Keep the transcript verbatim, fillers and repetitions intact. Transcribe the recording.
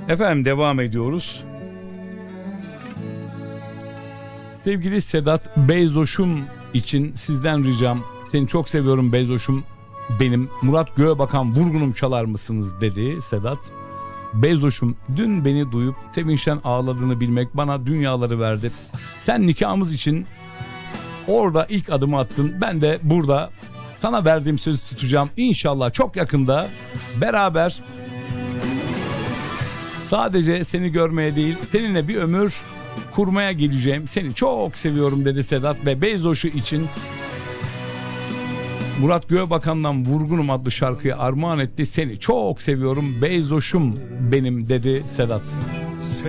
Efendim devam ediyoruz. Sevgili Sedat, Beyzoş'um için sizden ricam, seni çok seviyorum Beyzoş'um benim, Murat Göğebakan vurgunum çalar mısınız dedi Sedat. Beyzoş'um, dün beni duyup sevinçten ağladığını bilmek bana dünyaları verdi. Sen nikahımız için orada ilk adımı attın, ben de burada sana verdiğim sözü tutacağım. İnşallah çok yakında beraber sadece seni görmeye değil, seninle bir ömür kurmaya geleceğim. Seni çok seviyorum dedi Sedat ve Beyzoş'u için Murat Göğebakan'dan Vurgunum adlı şarkıyı armağan etti. Seni çok seviyorum Beyzoş'um benim dedi Sedat.